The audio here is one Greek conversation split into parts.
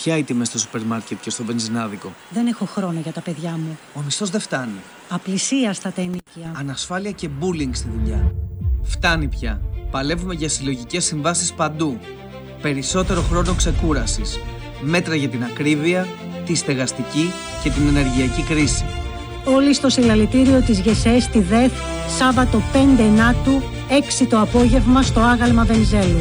βαθιά οι τιμές στο σούπερ μάρκετ και στο βενζινάδικο. Δεν έχω χρόνο για τα παιδιά μου. Ο μισθός δεν φτάνει. Απλησίαστα τα ενοίκια. Ανασφάλεια και bullying στη δουλειά. Φτάνει πια. Παλεύουμε για συλλογικές συμβάσεις παντού. Περισσότερο χρόνο ξεκούρασης. Μέτρα για την ακρίβεια, τη στεγαστική και την ενεργειακή κρίση. Όλοι στο συλλαλητήριο της ΓΕΣΕ στη ΔΕΘ, Σάββατο 5 Ενάτου, 6 το απόγευμα στο άγαλμα Βενιζέλου.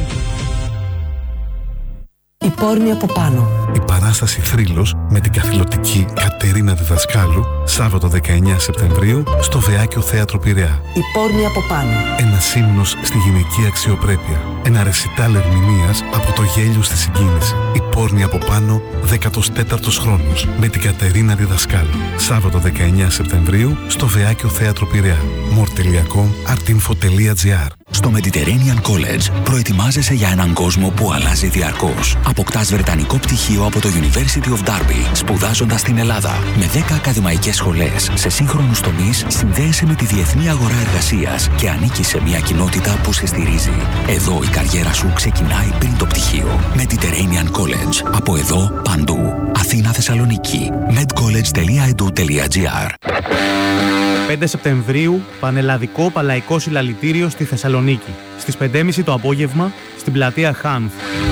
Η πόρνη από πάνω. Η παράσταση Θρύλος με την καθηλωτική Κατερίνα Διδασκάλου, Σάββατο 19 Σεπτεμβρίου, στο Βεάκιο Θέατρο Πειραιά. Η πόρνη από πάνω. Ένας ύμνος στη γυναική αξιοπρέπεια. Ένα ρεσιτάλ ερμηνείας από το γέλιο στη συγκίνηση. Η πόρνη από πάνω, 14ος χρόνος, με την Κατερίνα Διδασκάλου. Σάββατο 19 Σεπτεμβρίου, στο Βεάκιο Θέατρο Πειραιά. more.com/artinfo.gr. Στο Mediterranean College προετοιμάζεσαι για έναν κόσμο που αλλάζει διαρκώς. Αποκτάς βρετανικό πτυχίο από το University of Derby, σπουδάζοντας στην Ελλάδα. Με 10 ακαδημαϊκές σχολές σε σύγχρονους τομείς, συνδέεσαι με τη διεθνή αγορά εργασίας και ανήκεις σε μια κοινότητα που σε στηρίζει. Εδώ η καριέρα σου ξεκινάει πριν το πτυχίο. Mediterranean College. Από εδώ, παντού. Αθήνα, Θεσσαλονίκη. medcollege.edu.gr. 5 Σεπτεμβρίου, πανελλαδικό παλαϊκό συλλαλητήριο στη Θεσσαλονίκη. Στις 5.30 το απόγευμα, στην πλατεία Χάνθ.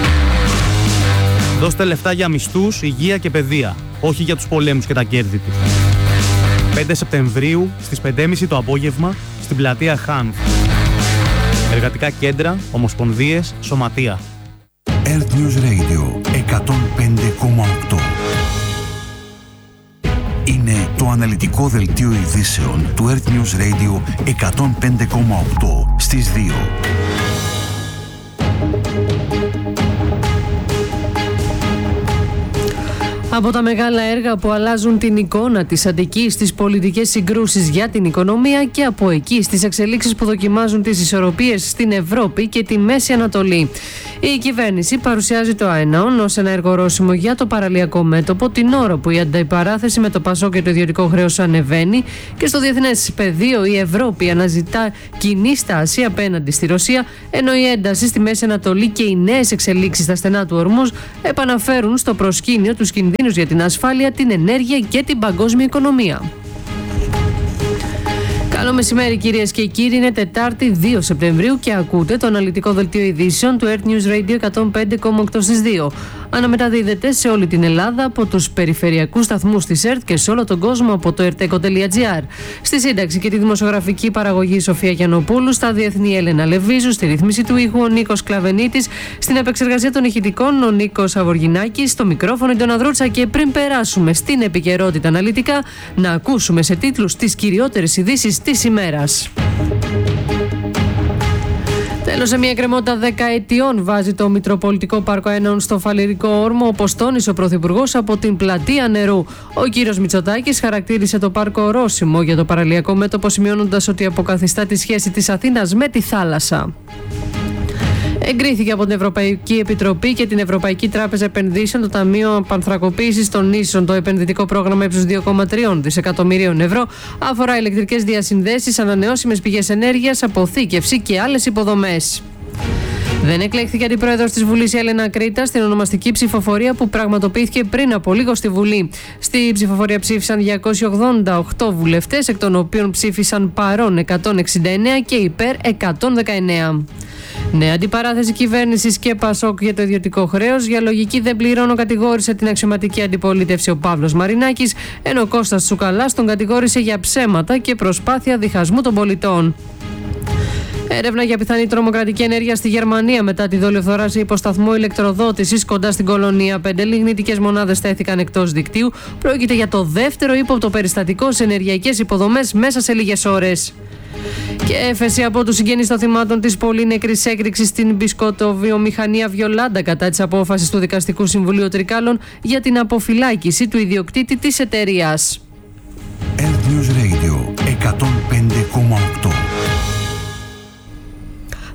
Δώστε λεφτά για μισθούς, υγεία και παιδεία, όχι για τους πολέμους και τα κέρδη τους. 5 Σεπτεμβρίου, στις 5.30 το απόγευμα, στην πλατεία Χάνθ. Εργατικά κέντρα, ομοσπονδίες, σωματεία. Earth News Radio 105,8. Είναι το αναλυτικό δελτίο ειδήσεων του Earth News Radio 105,8 στις 2. Από τα μεγάλα έργα που αλλάζουν την εικόνα της Αττικής στις πολιτικές συγκρούσεις για την οικονομία και από εκεί στις εξελίξεις που δοκιμάζουν τις ισορροπίες στην Ευρώπη και τη Μέση Ανατολή. Η κυβέρνηση παρουσιάζει το ΑΕΝΑΟΝ ως ένα εργορόσημο για το παραλιακό μέτωπο την ώρα που η αντιπαράθεση με το ΠΑΣΟΚ και το ιδιωτικό χρέος ανεβαίνει και στο διεθνές πεδίο η Ευρώπη αναζητά κοινή στάση απέναντι στη Ρωσία, ενώ η ένταση στη Μέση Ανατολή και οι νέες εξελίξεις στα στενά του Ορμούζ επαναφέρουν στο προσκήνιο τους κινδύνους για την ασφάλεια, την ενέργεια και την παγκόσμια οικονομία. Καλό μεσημέρι κυρίες και κύριοι, είναι Τετάρτη 2 Σεπτεμβρίου και ακούτε το αναλυτικό δελτίο ειδήσεων του Earth News Radio 105,8 στις 2. Αναμεταδίδεται σε όλη την Ελλάδα από τους περιφερειακούς σταθμούς της ΕΡΤ και σε όλο τον κόσμο από το erteco.gr. Στη σύνταξη και τη δημοσιογραφική παραγωγή Σοφία Γιαννοπούλου, στα διεθνή Έλενα Λεβίζου, στη ρύθμιση του ήχου ο Νίκος Κλαβενίτης, στην επεξεργασία των ηχητικών ο Νίκος Αβοργινάκης, στο μικρόφωνο η Ντόνα Δρούτσα και πριν περάσουμε στην επικαιρότητα αναλυτικά, να ακούσουμε σε τίτλους τις κυριότερες ειδήσεις της ημέρας. Τέλος, σε μια κρεμότητα 10 ετιών βάζει το Μητροπολιτικό Πάρκο Αέναων στο Φαλιρικό Όρμο, όπως τόνισε ο Πρωθυπουργός από την πλατεία νερού. Ο κύριος Μητσοτάκης χαρακτήρισε το πάρκο ορόσημο για το παραλιακό μέτωπο, σημειώνοντας ότι αποκαθιστά τη σχέση της Αθήνας με τη θάλασσα. Εγκρίθηκε από την Ευρωπαϊκή Επιτροπή και την Ευρωπαϊκή Τράπεζα Επενδύσεων το Ταμείο Απανθρακοποίησης των Νήσων. Το επενδυτικό πρόγραμμα ύψους 2,3 δισεκατομμυρίων ευρώ αφορά ηλεκτρικές διασυνδέσεις, ανανεώσιμες πηγές ενέργειας, αποθήκευση και άλλες υποδομές. Δεν εκλέχθηκε αντιπρόεδρος της Βουλής η Έλενα Κρήτα στην ονομαστική ψηφοφορία που πραγματοποιήθηκε πριν από λίγο στη Βουλή. Στη ψηφοφορία ψήφισαν 288 βουλευτές, εκ των οποίων ψήφισαν παρών 169 και υπέρ 119. Νέα αντιπαράθεση κυβέρνησης και ΠΑΣΟΚ για το ιδιωτικό χρέος. Για λογική δεν πληρώνω, κατηγόρησε την αξιωματική αντιπολίτευση ο Παύλος Μαρινάκης, ενώ ο Κώστας Τσουκαλάς τον κατηγόρησε για ψέματα και προσπάθεια διχασμού των πολιτών. Έρευνα για πιθανή τρομοκρατική ενέργεια στη Γερμανία μετά τη δολιοφθορά σε υποσταθμό ηλεκτροδότησης κοντά στην Κολονία. 5 λιγνητικές μονάδες τέθηκαν εκτός δικτύου. Πρόκειται για το δεύτερο ύποπτο περιστατικό σε ενεργειακές υποδομές μέσα σε λίγες ώρες. Και έφεση από τους συγγενείς των θυμάτων της πολύ νεκρής έκρηξης στην μπισκοτοβιομηχανία Βιολάντα κατά της απόφασης του Δικαστικού Συμβουλίου Τρικάλων για την αποφυλάκηση του ιδιοκτήτη της εταιρείας. Earth News Radio 105,8.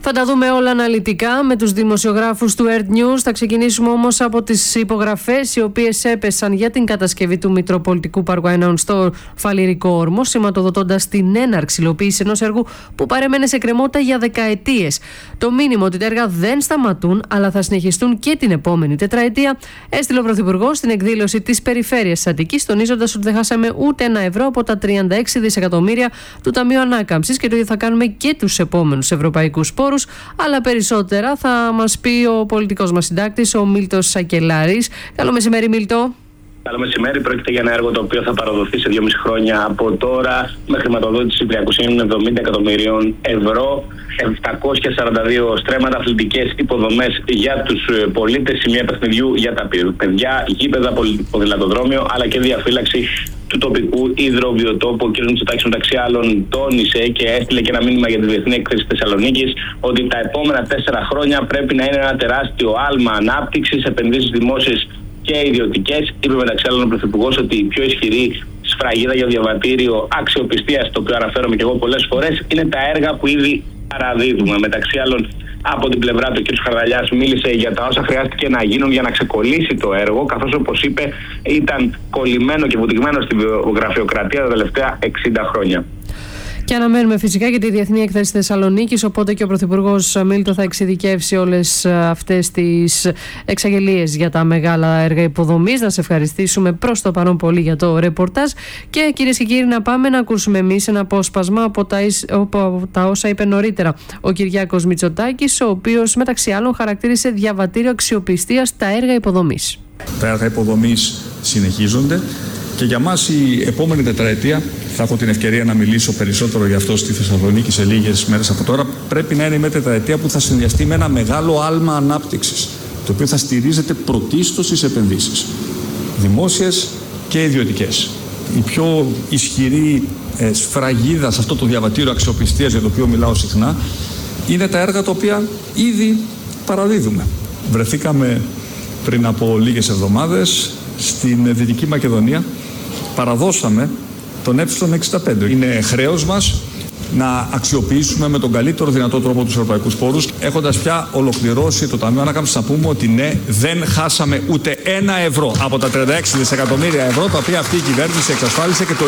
Θα τα δούμε όλα αναλυτικά με τους δημοσιογράφους του Earth News. Θα ξεκινήσουμε όμως από τις υπογραφές οι οποίες έπεσαν για την κατασκευή του Μητροπολιτικού Πάρκου Αέναων στο Φαλιρικό Όρμο, σηματοδοτώντας την έναρξη υλοποίηση ενός έργου που παρέμενε σε κρεμότητα για δεκαετίες. Το μήνυμα ότι τα έργα δεν σταματούν αλλά θα συνεχιστούν και την επόμενη τετραετία έστειλε ο Πρωθυπουργός στην εκδήλωση της Περιφέρειας της Αττικής, τονίζοντας ότι δεν χάσαμε ούτε ένα ευρώ από τα 36 δισεκατομμύρια του Ταμείου Ανάκαμψης και το ίδιο θα κάνουμε και τους επόμενους ευρωπαϊκούς πόρους. Αλλά περισσότερα θα μας πει ο πολιτικός μας συντάκτης, ο Μίλτος Σακελάρης. Καλό μεσημέρι, Μίλτο. Καλό μεσημέρι. Πρόκειται για ένα έργο το οποίο θα παραδοθεί σε 2,5 χρόνια από τώρα με χρηματοδότηση 370 εκατομμυρίων ευρώ, 742 στρέμματα, αθλητικές υποδομές για τους πολίτες, σημεία παιχνιδιού για τα παιδιά, γήπεδα, ποδηλατοδρόμιο, αλλά και διαφύλαξη του τοπικού υδροβιοτόπου. Ο κ. Μητσοτάκης, μεταξύ άλλων, τόνισε και έστειλε και ένα μήνυμα για τη Διεθνή Έκθεση Θεσσαλονίκης ότι τα επόμενα 4 χρόνια πρέπει να είναι ένα τεράστιο άλμα ανάπτυξης, επενδύσεις δημόσιες και ιδιωτικές. Είπε μεταξύ άλλων ο Πρωθυπουργός ότι η πιο ισχυρή σφραγίδα για διαβατήριο αξιοπιστίας, το οποίο αναφέρομαι και εγώ πολλές φορές, είναι τα έργα που ήδη παραδίδουμε. Μεταξύ άλλων, από την πλευρά του, ο κ. Χαρδαλιάς μίλησε για τα όσα χρειάστηκε να γίνουν για να ξεκολλήσει το έργο, καθώς, όπως είπε, ήταν κολλημένο και βουτυγμένο στη γραφειοκρατία τα τελευταία 60 χρόνια. Και αναμένουμε φυσικά και τη Διεθνή Έκθεση Θεσσαλονίκης, οπότε και ο Πρωθυπουργός Μίλτο θα εξειδικεύσει όλες αυτές τις εξαγγελίες για τα μεγάλα έργα υποδομής. Να σε ευχαριστήσουμε προς το παρόν πολύ για το ρεπορτάζ. Και κυρίες και κύριοι, να πάμε να ακούσουμε εμείς ένα απόσπασμα από τα όσα είπε νωρίτερα ο Κυριάκος Μητσοτάκης, ο οποίος μεταξύ άλλων χαρακτήρισε διαβατήριο αξιοπιστίας τα έργα υποδομής. Τα έργα υποδομής συνεχίζονται. Και για μας η επόμενη τετραετία, θα έχω την ευκαιρία να μιλήσω περισσότερο γι' αυτό στη Θεσσαλονίκη σε λίγες μέρες από τώρα, πρέπει να είναι μια τετραετία που θα συνδυαστεί με ένα μεγάλο άλμα ανάπτυξης, το οποίο θα στηρίζεται πρωτίστως στις επενδύσεις, δημόσιες και ιδιωτικές. Η πιο ισχυρή σφραγίδα σε αυτό το διαβατήριο αξιοπιστίας για το οποίο μιλάω συχνά είναι τα έργα τα οποία ήδη παραδίδουμε. Βρεθήκαμε πριν από λίγες εβδομάδες στην Δυτική Μακεδονία, παραδώσαμε τον Ε65. Είναι χρέος μας να αξιοποιήσουμε με τον καλύτερο δυνατό τρόπο τους ευρωπαϊκούς πόρους. Έχοντας πια ολοκληρώσει το Ταμείο Ανάκαμψης, να πούμε ότι ναι, δεν χάσαμε ούτε ένα ευρώ από τα 36 δισεκατομμύρια ευρώ τα οποία αυτή η κυβέρνηση εξασφάλισε, και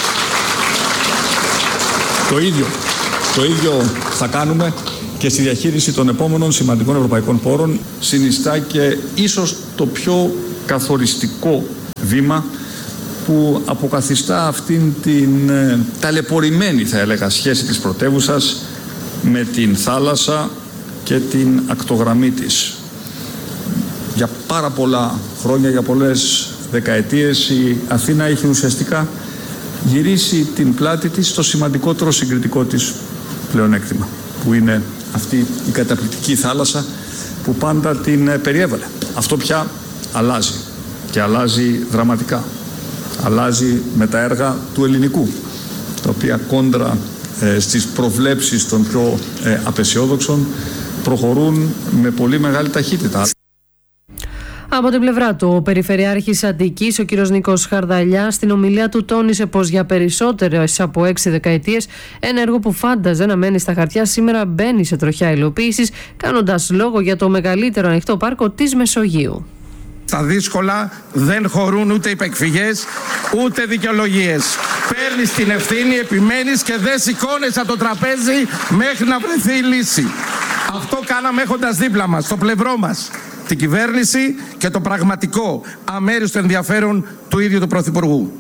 το ίδιο θα κάνουμε και στη διαχείριση των επόμενων σημαντικών ευρωπαϊκών πόρων. Συνιστά και ίσως το πιο καθοριστικό βήμα που αποκαθιστά αυτήν την ταλαιπωρημένη, θα έλεγα, σχέση της πρωτεύουσας με την θάλασσα και την ακτογραμμή της. Για πάρα πολλά χρόνια, για πολλές δεκαετίες, η Αθήνα έχει ουσιαστικά γυρίσει την πλάτη της στο σημαντικότερο συγκριτικό της πλεονέκτημα, που είναι αυτή η καταπληκτική θάλασσα που πάντα την περιέβαλε. Αυτό πια αλλάζει, και αλλάζει δραματικά. Αλλάζει με τα έργα του ελληνικού, τα οποία κόντρα στις προβλέψεις των πιο απεσιόδοξων προχωρούν με πολύ μεγάλη ταχύτητα. Από την πλευρά του, ο Περιφερειάρχης Αττικής, ο κ. Νίκος Χαρδαλιάς, στην ομιλία του τόνισε πως για περισσότερες από 6 δεκαετίες ένα έργο που φάνταζε να μένει στα χαρτιά σήμερα μπαίνει σε τροχιά υλοποίησης, κάνοντας λόγο για το μεγαλύτερο ανοιχτό πάρκο της Μεσογείου. Στα δύσκολα δεν χωρούν ούτε υπεκφυγές ούτε δικαιολογίες. Παίρνεις την ευθύνη, επιμένεις και δεν σηκώνεσαι από το τραπέζι μέχρι να βρεθεί η λύση. Αυτό κάναμε έχοντας δίπλα μας, στο πλευρό μας, την κυβέρνηση και το πραγματικό αμέριστο ενδιαφέρον του ίδιου του Πρωθυπουργού.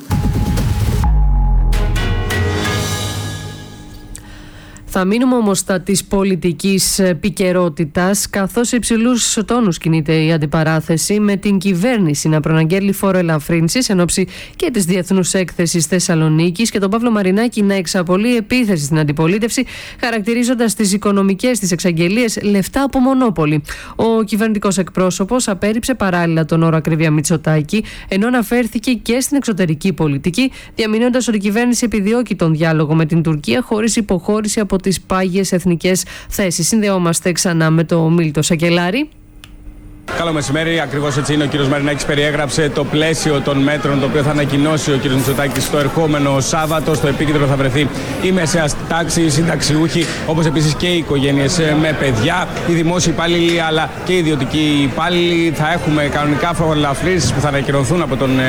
Θα μείνουμε όμως στα της πολιτικής επικαιρότητας, καθώς σε υψηλούς τόνους κινείται η αντιπαράθεση με την κυβέρνηση να προαναγγέλει φόρο ελαφρύνσης εν ώψη και της Διεθνούς Έκθεσης Θεσσαλονίκης και τον Παύλο Μαρινάκη να εξαπολύει επίθεση στην αντιπολίτευση, χαρακτηρίζοντας τις οικονομικές της εξαγγελίες λεφτά από μονόπολη. Ο κυβερνητικός εκπρόσωπος απέρριψε παράλληλα τον όρο ακρίβεια Μητσοτάκη, ενώ αναφέρθηκε και στην εξωτερική πολιτική, διαμηνώντας ότι η κυβέρνηση επιδιώκει τον διάλογο με την Τουρκία χωρίς υποχώρηση από τις πάγιες εθνικές θέσεις. Συνδεόμαστε ξανά με το Μίλτο Σακελάρη. Καλό μεσημέρι, ακριβώς έτσι είναι. Ο κύριος Μαρινάκης περιέγραψε το πλαίσιο των μέτρων το οποίο θα ανακοινώσει ο κύριος Μητσοτάκης το ερχόμενο Σάββατο. Στο επίκεντρο θα βρεθεί η μεσαία τάξη, οι συνταξιούχοι, όπως επίσης και οι οικογένειες με παιδιά, οι δημόσιοι υπάλληλοι αλλά και οι ιδιωτικοί υπάλληλοι. Θα έχουμε κανονικά φοροελαφρύνσεις που θα ανακοινωθούν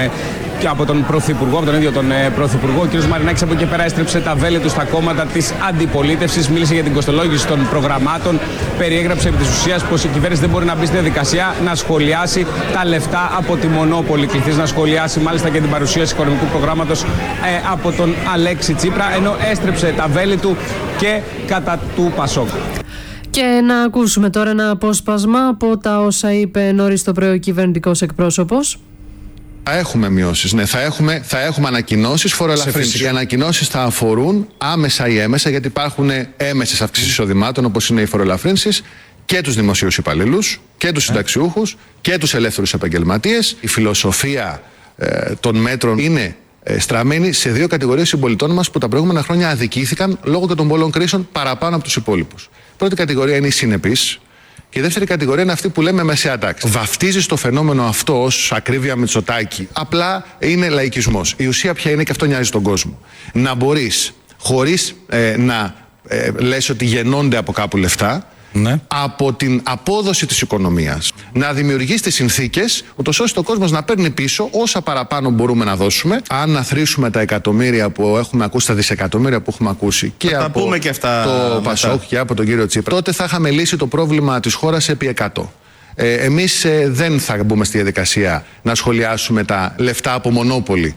από τον Πρωθυπουργό, από τον ίδιο τον Πρωθυπουργό. Ο κ. Μαρινάκης από εκεί πέρα έστρεψε τα βέλη του στα κόμματα της αντιπολίτευσης, μίλησε για την κοστολόγηση των προγραμμάτων, περιέγραψε επί της ουσίας πως η κυβέρνηση δεν μπορεί να μπει στη διαδικασία να σχολιάσει τα λεφτά από τη μονόπολη. Κληθείς να σχολιάσει μάλιστα και την παρουσίαση οικονομικού προγράμματος από τον Αλέξη Τσίπρα, ενώ έστρεψε τα βέλη του και κατά του Πασόκ. Και να ακούσουμε τώρα ένα απόσπασμα από τα όσα είπε νωρίς το πρωί ο κυβερνητικός εκπρόσωπος. Θα έχουμε μειώσεις, ναι, θα έχουμε ανακοινώσεις φοροελαφρύνσεις. Οι ανακοινώσεις θα αφορούν άμεσα ή έμεσα, γιατί υπάρχουν έμεσες αυξήσεις εισοδημάτων, όπως είναι οι φοροελαφρύνσεις, και τους δημοσίους υπαλλήλους και τους συνταξιούχους και τους ελεύθερους επαγγελματίες. Η φιλοσοφία των μέτρων είναι στραμμένη σε δύο κατηγορίες συμπολιτών μας που τα προηγούμενα χρόνια αδικήθηκαν λόγω και των πολλών κρίσεων παραπάνω από τους υπόλοιπους. Πρώτη κατηγορία είναι οι συνεπείς. Και η δεύτερη κατηγορία είναι αυτή που λέμε μεσαία τάξη. Βαφτίζεις το φαινόμενο αυτό ως ακρίβεια Μητσοτάκη. Απλά είναι λαϊκισμός. Η ουσία πια είναι, και αυτό νοιάζει τον κόσμο, να μπορείς χωρίς να λες ότι γεννώνται από κάπου λεφτά, ναι, από την απόδοση της οικονομίας, να δημιουργείς τις συνθήκες ούτως ώστε ο κόσμος να παίρνει πίσω όσα παραπάνω μπορούμε να δώσουμε. Αν αθροίσουμε τα εκατομμύρια που έχουμε ακούσει, τα δισεκατομμύρια που έχουμε ακούσει και θα από και αυτά το Πασόκ και από τον κύριο Τσίπρα, τότε θα είχαμε λύσει το πρόβλημα της χώρας επί 100. Εμείς δεν θα μπούμε στη διαδικασία να σχολιάσουμε τα λεφτά από μονόπολη.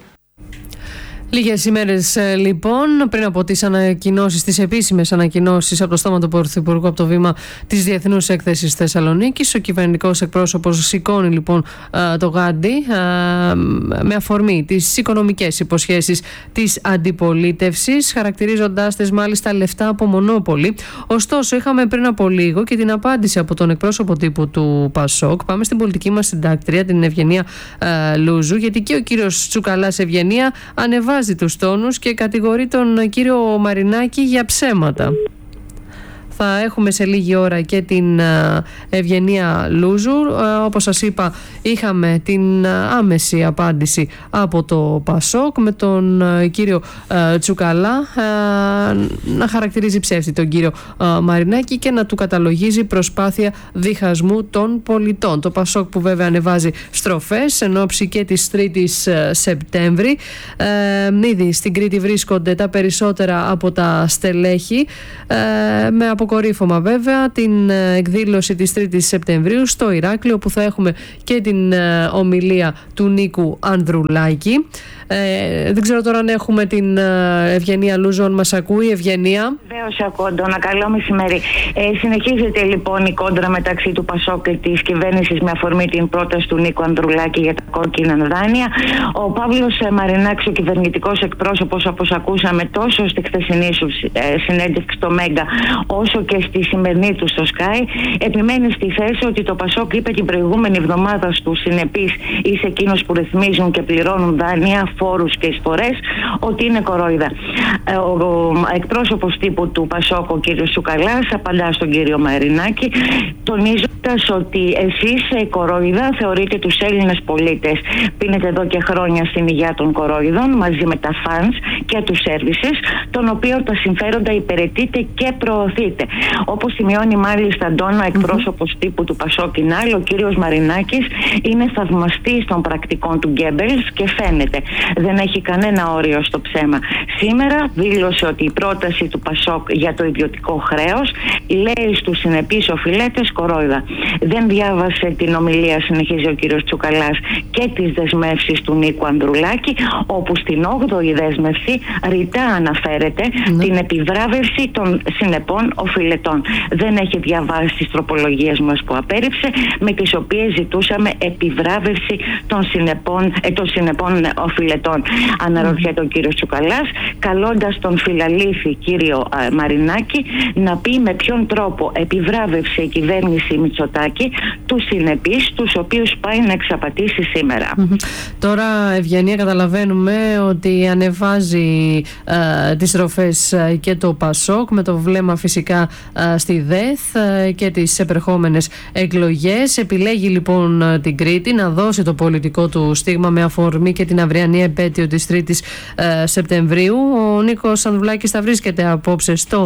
Λίγες ημέρες λοιπόν πριν από τις ανακοινώσεις, τις επίσημες ανακοινώσεις από το στόμα του Πρωθυπουργού από το βήμα της Διεθνούς Έκθεσης Θεσσαλονίκης, ο κυβερνητικός εκπρόσωπος σηκώνει λοιπόν το γάντι με αφορμή τις οικονομικές υποσχέσεις της αντιπολίτευσης, χαρακτηρίζοντάς τις μάλιστα λεφτά από μονόπολη. Ωστόσο, είχαμε πριν από λίγο και την απάντηση από τον εκπρόσωπο τύπου του Πασόκ. Πάμε στην πολιτική μας συντάκτρια, την Ευγενία Λούζου, γιατί και ο κύριος Τσουκαλάς, Ευγενία, ανεβάζει τους τόνους και κατηγορεί τον κύριο Μαρινάκη για ψέματα. Θα έχουμε σε λίγη ώρα και την Ευγενία Λούζου. Όπως σας είπα, είχαμε την άμεση απάντηση από το Πασόκ με τον κύριο Τσουκαλά να χαρακτηρίζει ψεύτη τον κύριο Μαρινάκη και να του καταλογίζει προσπάθεια διχασμού των πολιτών. Το Πασόκ που βέβαια ανεβάζει στροφές εν ώψη και της 3ης Σεπτέμβρη. Ήδη στην Κρήτη βρίσκονται τα περισσότερα από τα στελέχη, με αποκορύφωμα βέβαια την εκδήλωση της 3ης Σεπτεμβρίου στο Ηράκλειο, που θα έχουμε και την ομιλία του Νίκου Ανδρουλάκη. Δεν ξέρω τώρα αν έχουμε την Ευγενία Λούζου, αν μας ακούει. Ευγενία. Βεβαίως ακούω, Αντώνα. Καλό μεσημέρι. Συνεχίζεται λοιπόν η κόντρα μεταξύ του Πασόκ και της κυβέρνησης με αφορμή την πρόταση του Νίκου Ανδρουλάκη για τα κόκκινα δάνεια. Ο Παύλος Μαρινάκης, ο κυβερνητικός εκπρόσωπος, όπως ακούσαμε τόσο στη χθεσινή συνέντευξη στο Μέγκα, όσο και στη σημερινή του στο Sky, επιμένει στη θέση ότι το Πασόκ είπε την προηγούμενη εβδομάδα στους συνεπείς ή σε εκείνους που ρυθμίζουν και πληρώνουν δάνεια, φόρους και εισφορές, ότι είναι κορόιδα. Ο εκπρόσωπος τύπου του Πασόκ, ο κύριος Τσουκαλάς, απαντά στον κύριο Μαρινάκη, τονίζοντας ότι εσείς κορόιδα θεωρείτε τους Έλληνες πολίτες. Πίνετε εδώ και χρόνια στην υγεία των κορόιδων μαζί με τα φανς και τους σέρβισες, των οποίων τα συμφέροντα υπηρετείτε και προωθείτε. Όπως σημειώνει μάλιστα, Αντώνα, εκπρόσωπος τύπου του Πασόκ Κινάλ, ο κύριος Μαρινάκης είναι θαυμαστής των πρακτικών του Γκέμπελς και φαίνεται δεν έχει κανένα όριο στο ψέμα. Σήμερα δήλωσε ότι η πρόταση του Πασόκ για το ιδιωτικό χρέος λέει στους συνεπείς οφειλέτες κορόιδα. Δεν διάβασε την ομιλία, συνεχίζει ο κύριος Τσουκαλάς, και τις δεσμεύσεις του Νίκου Ανδρουλάκη, όπου στην 8η δέσμευση ρητά αναφέρεται την επιβράβευση των συνεπών οφειλετών. Δεν έχει διαβάσει τις τροπολογίες μας που απέρριψε, με τις οποίες ζητούσαμε επιβράβευση των συνεπών οφειλετών. Αναρωτιέται ο κύριος Τσουκαλάς, καλώντας τον φιλαλήθη κύριο Μαρινάκη να πει με ποιον ποιον τρόπο επιβράβευσε η κυβέρνηση Μητσοτάκη τους συνεπείς, τους οποίους πάει να εξαπατήσει σήμερα. Τώρα, Ευγενία, καταλαβαίνουμε ότι ανεβάζει τις ροφές και το ΠΑΣΟΚ, με το βλέμμα φυσικά στη ΔΕΘ και τις επερχόμενες εκλογές. Επιλέγει λοιπόν την Κρήτη να δώσει το πολιτικό του στίγμα με αφορμή και την αυριανή επέτειο της 3ης Σεπτεμβρίου. Ο Νίκος Ανδρουλάκης θα βρίσκεται απόψε στο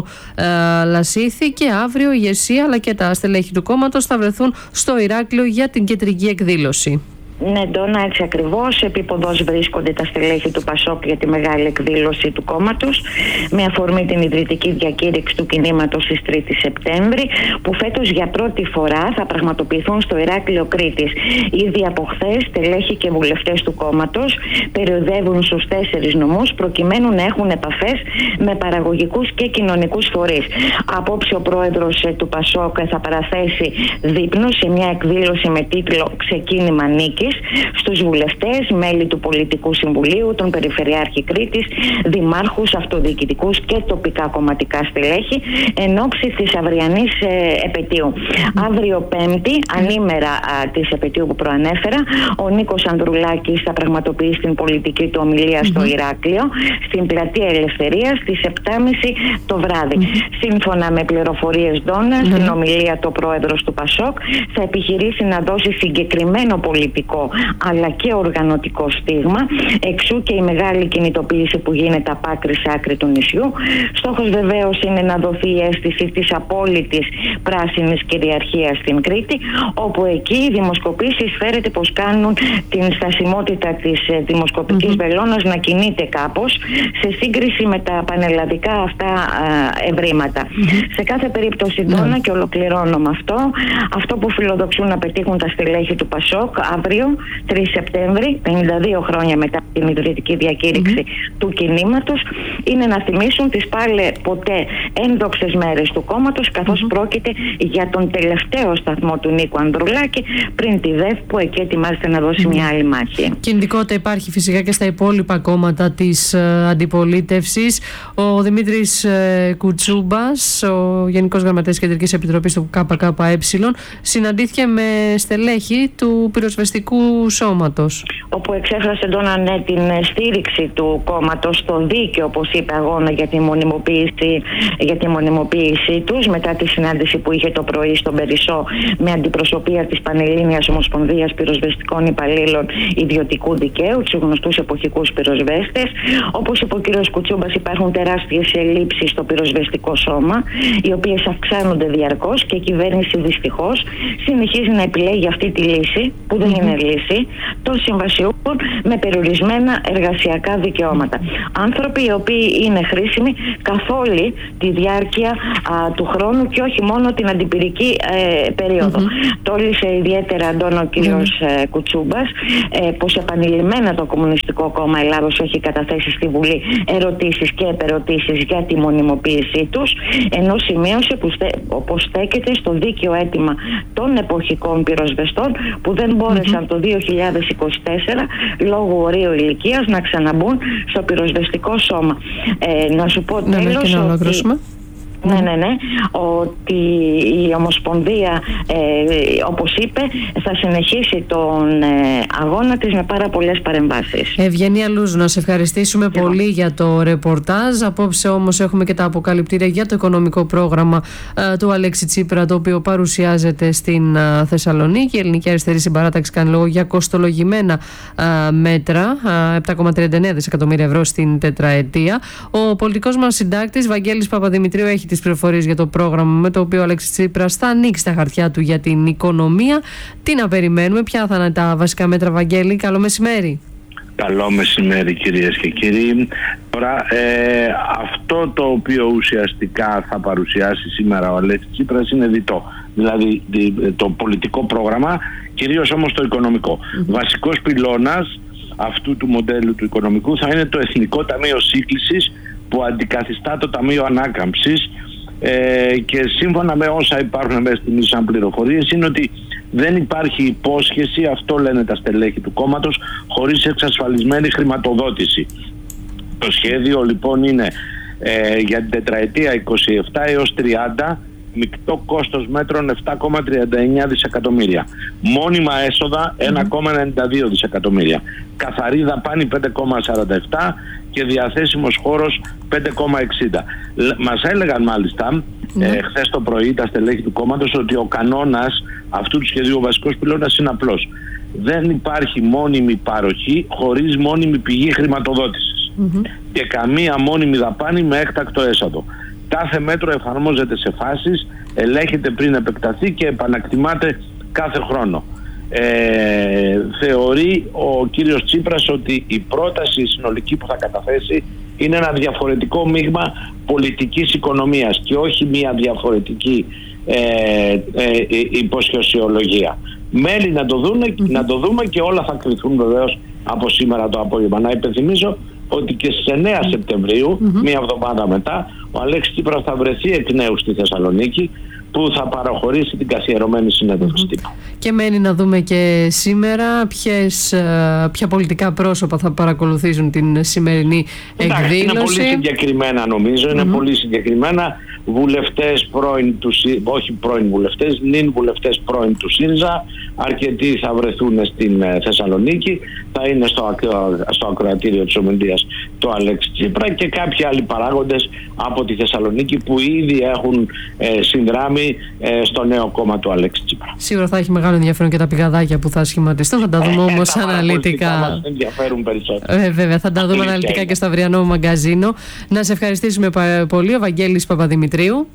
Λασίθι και αύριο η ηγεσία αλλά και τα στελέχη του κόμματος θα βρεθούν στο Ηράκλειο για την κεντρική εκδήλωση. Ναι, Ντόνα, έτσι ακριβώς. Επίποδος βρίσκονται τα στελέχη του ΠΑΣΟΚ για τη μεγάλη εκδήλωση του κόμματος, με αφορμή την ιδρυτική διακήρυξη του κινήματος στις 3 Σεπτέμβρη, που φέτος για πρώτη φορά θα πραγματοποιηθούν στο Ηράκλειο Κρήτης. Ήδη από χθες, στελέχοι και βουλευτές του κόμματος περιοδεύουν στους 4 νομούς, προκειμένου να έχουν επαφές με παραγωγικούς και κοινωνικούς φορείς. Απόψε ο πρόεδρος του ΠΑΣΟΚ θα παραθέσει δείπνο σε μια εκδήλωση με τίτλο «Ξεκίνημα νίκης» στους βουλευτές, μέλη του Πολιτικού Συμβουλίου, τον Περιφερειάρχη Κρήτης, δημάρχους, αυτοδιοικητικούς και τοπικά κομματικά στελέχη, εν ώψη της αυριανής επετείου. Αύριο Πέμπτη, ανήμερα της επετείου που προανέφερα, ο Νίκος Ανδρουλάκης θα πραγματοποιήσει την πολιτική του ομιλία στο Ηράκλειο, στην Πλατεία Ελευθερίας, στις 7.30 το βράδυ. Σύμφωνα με πληροφορίες Ντόνα, στην ομιλία του πρόεδρος του ΠΑΣΟΚ θα επιχειρήσει να δώσει συγκεκριμένο πολιτικό αλλά και οργανωτικό στίγμα, εξού και η μεγάλη κινητοποίηση που γίνεται από άκρη σε άκρη του νησιού. Στόχος βεβαίως είναι να δοθεί η αίσθηση της απόλυτης πράσινης κυριαρχίας στην Κρήτη, όπου εκεί οι δημοσκοπήσεις φέρεται πως κάνουν την στασιμότητα της δημοσκοπικής βελόνας να κινείται κάπως σε σύγκριση με τα πανελλαδικά αυτά ευρήματα. Σε κάθε περίπτωση, Ντόνα, και ολοκληρώνω με αυτό που φιλοδοξούν να πετύχουν τα στελέχη του ΠΑΣΟΚ αύριο, 3 Σεπτέμβρη, 52 χρόνια μετά την ιδρυτική διακήρυξη του κινήματος, είναι να θυμίσουν τις πάλι ποτέ ένδοξες μέρες του κόμματος, καθώς πρόκειται για τον τελευταίο σταθμό του Νίκου Ανδρουλάκη πριν τη ΔΕΘ, που εκεί ετοιμάζεται να δώσει μια άλλη μάχη. Κινητικότητα υπάρχει φυσικά και στα υπόλοιπα κόμματα της αντιπολίτευσης. Ο Δημήτρης Κουτσούμπας, ο Γενικός Γραμματέας Κεντρικής Επιτροπής του ΚΚΕ, συναντήθηκε με στελέχη του πυροσβεστικού σώματος, όπου εξέφρασε Ντόνα την στήριξη του κόμματος στο δίκαιο, όπως είπε, αγώνα για τη μονιμοποίησή τους, μετά τη συνάντηση που είχε το πρωί στον Περισσό με αντιπροσωπεία της Πανελλήνιας Ομοσπονδίας Πυροσβεστικών Υπαλλήλων Ιδιωτικού Δικαίου, τους γνωστούς εποχικούς πυροσβέστες. Όπως είπε ο κ. Κουτσούμπας, υπάρχουν τεράστιες ελλείψεις στο πυροσβεστικό σώμα, οι οποίες αυξάνονται διαρκώς και η κυβέρνηση δυστυχώς συνεχίζει να επιλέγει αυτή τη λύση, που δεν είναι λύση, των συμβασιούχων με περιορισμένα εργασιακά δικαιώματα. Άνθρωποι οι οποίοι είναι χρήσιμοι καθ' όλη τη διάρκεια του χρόνου και όχι μόνο την αντιπυρική περίοδο. Τόλισε ιδιαίτερα, Αντώνο, ο κύριος Κουτσούμπας, πως επανειλημμένα το Κομμουνιστικό Κόμμα Ελλάδος έχει καταθέσει στη Βουλή ερωτήσεις και επερωτήσεις για τη μονιμοποίησή τους, ενώ σημείωσε πως στέκεται στο δίκαιο αίτημα των εποχικών πυροσβεστών που δεν μπόρεσαν το 2024 λόγω ορίου ηλικίας να ξαναμπούν στο πυροσβεστικό σώμα. Να σου πω τέλος ότι... ότι η Ομοσπονδία, όπως είπε, θα συνεχίσει τον αγώνα της με πάρα πολλές παρεμβάσεις. Ευγενία Λούζου, να σε ευχαριστήσουμε πολύ για το ρεπορτάζ. Απόψε όμως έχουμε και τα αποκαλυπτήρια για το οικονομικό πρόγραμμα του Αλέξη Τσίπρα, το οποίο παρουσιάζεται στην Θεσσαλονίκη. Η Ελληνική Αριστερή Συμπαράταξη κάνει λόγο για κοστολογημένα μέτρα, 7,39 δισεκατομμύρια ευρώ στην τετραετία. Ο πολιτικός μας συντάκτης Βαγγέλης Παπαδημητρίου έχει τις πληροφορίες για το πρόγραμμα με το οποίο ο Αλέξης Τσίπρας θα ανοίξει τα χαρτιά του για την οικονομία. Τι να περιμένουμε, ποια θα είναι τα βασικά μέτρα, Βαγγέλη? Καλό μεσημέρι. Καλό μεσημέρι, κυρίες και κύριοι. Τώρα, αυτό το οποίο ουσιαστικά θα παρουσιάσει σήμερα ο Αλέξης Τσίπρας είναι διτό. Δηλαδή το πολιτικό πρόγραμμα, κυρίως όμως το οικονομικό. Βασικός πυλώνας αυτού του μοντέλου του οικονομικού θα είναι το Εθνικό Ταμείο Σύγκλησης, που αντικαθιστά το Ταμείο Ανάκαμψης, και σύμφωνα με όσα υπάρχουν μέσα στιγμής σαν πληροφορίες είναι ότι δεν υπάρχει υπόσχεση, αυτό λένε τα στελέχη του κόμματος, χωρίς εξασφαλισμένη χρηματοδότηση. Το σχέδιο λοιπόν είναι για την τετραετία 27 έως 30 μεικτό κόστος μέτρων 7,39 δισεκατομμύρια. Μόνιμα έσοδα 1,92 δισεκατομμύρια. Καθαρή δαπάνη 5,47 και διαθέσιμος χώρος 5,60. Μας έλεγαν μάλιστα χθες το πρωί τα στελέχη του κόμματος ότι ο κανόνας αυτού του σχεδίου, ο βασικός πυλώνας είναι απλός. Δεν υπάρχει μόνιμη παροχή χωρίς μόνιμη πηγή χρηματοδότησης και καμία μόνιμη δαπάνη με έκτακτο έσοδο. Κάθε μέτρο εφαρμόζεται σε φάσεις, ελέγχεται πριν επεκταθεί και επανακτιμάται κάθε χρόνο. Θεωρεί ο κύριος Τσίπρας ότι η πρόταση συνολική που θα καταθέσει είναι ένα διαφορετικό μείγμα πολιτικής οικονομίας και όχι μια διαφορετική υποσχεσιολογία. Μένει να το δούμε και όλα θα κρυθούν βεβαίως από σήμερα το απόγευμα. Να υπενθυμίσω ότι και στις 9 Σεπτεμβρίου, μία εβδομάδα μετά, ο Αλέξης Τσίπρας θα βρεθεί εκ νέου στη Θεσσαλονίκη, που θα παραχωρήσει την καθιερωμένη συνέντευξη τύπου. Και μένει να δούμε και σήμερα ποια πολιτικά πρόσωπα θα παρακολουθήσουν την σημερινή εκδήλωση. Είναι πολύ συγκεκριμένα, νομίζω. Είναι πολύ συγκεκριμένα. Βουλευτές νυν βουλευτές πρώην του ΣΥΡΙΖΑ. Αρκετοί θα βρεθούν στην Θεσσαλονίκη. Θα είναι στο ακροατήριο της ομιλίας του Αλέξη Τσίπρα και κάποιοι άλλοι παράγοντες από τη Θεσσαλονίκη που ήδη έχουν συνδράμει στο νέο κόμμα του Αλέξη Τσίπρα. Σίγουρα θα έχει μεγάλο ενδιαφέρον και τα πηγαδάκια που θα σχηματιστούν. Θα τα δούμε όμως αναλυτικά. Μας ενδιαφέρουν περισσότερο. Βέβαια, θα τα δούμε αναλυτικά και στο αυριανό μαγκαζίνο. Να σε ευχαριστήσουμε πολύ, ο Βαγγέλης Παπαδημητρίου.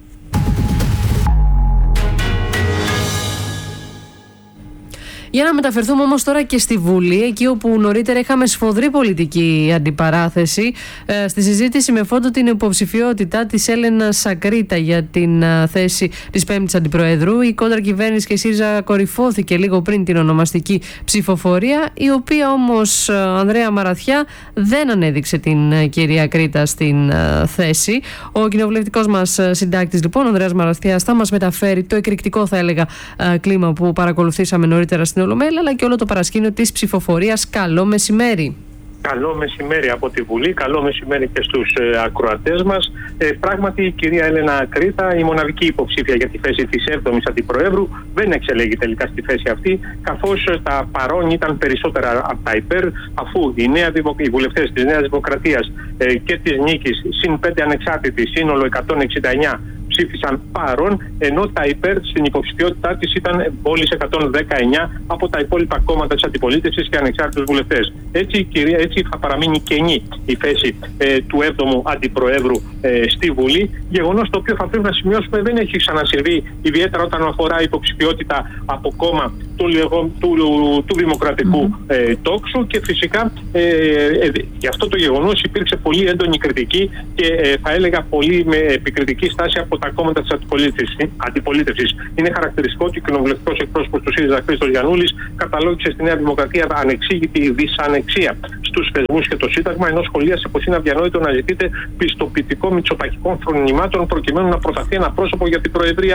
Για να μεταφερθούμε όμως τώρα και στη Βουλή, εκεί όπου νωρίτερα είχαμε σφοδρή πολιτική αντιπαράθεση, στη συζήτηση με φόντο την υποψηφιότητα της Έλενας Σακρίτα για την θέση της 5ης Αντιπροέδρου. Η κόντρα κυβέρνηση και ΣΥΡΙΖΑ κορυφώθηκε λίγο πριν την ονομαστική ψηφοφορία, η οποία όμως, Ανδρέα Μαραθιά, δεν ανέδειξε την κυρία Κρίτα στην θέση. Ο κοινοβουλευτικός μας συντάκτης, λοιπόν, ο Ανδρέας Μαραθιάς, θα μας μεταφέρει το εκρηκτικό, θα έλεγα, κλίμα που παρακολουθήσαμε νωρίτερα στην Ολομέλεια, αλλά και όλο το παρασκήνιο της ψηφοφορίας. Καλό μεσημέρι. Καλό μεσημέρι από τη Βουλή, καλό μεσημέρι και στους ακροατές μας. Πράγματι, η κυρία Έλενα Κρίτα, η μοναδική υποψήφια για τη θέση της 7ης Αντιπροέδρου, δεν εξελέγει τελικά στη θέση αυτή, καθώς τα παρόν ήταν περισσότερα από τα υπέρ, αφού οι βουλευτές της Νέας Δημοκρατίας και της Νίκης, συν 5 ανεξάρτητοι, σύνολο 169, ψήφισαν παρόν, ενώ τα υπέρ στην υποψηφιότητά της ήταν μόλις 119 από τα υπόλοιπα κόμματα της αντιπολίτευσης και ανεξάρτητους βουλευτές. Έτσι θα παραμείνει κενή η θέση του 7ου Αντιπροέδρου στη Βουλή. Γεγονός το οποίο θα πρέπει να σημειώσουμε δεν έχει ξανασυμβεί, ιδιαίτερα όταν αφορά υποψηφιότητα από κόμμα του Δημοκρατικού τόξου, και φυσικά γι' αυτό το γεγονός υπήρξε πολύ έντονη κριτική και θα έλεγα πολύ με επικριτική στάση από τα κόμματα της αντιπολίτευσης. Είναι χαρακτηριστικό ότι ο κοινοβουλευτικός εκπρόσωπος του ΣΥΡΙΖΑ, Χρήστος Γιαννούλης, καταλόγησε στη Νέα Δημοκρατία ανεξήγητη δυσανεξία στους θεσμούς και το Σύνταγμα, ενώ σχολίασε πως είναι αδιανόητο να ζητείτε πιστοποιητικό μητσοτακικών φρονημάτων προκειμένου να προταθεί ένα πρόσωπο για την Προεδρία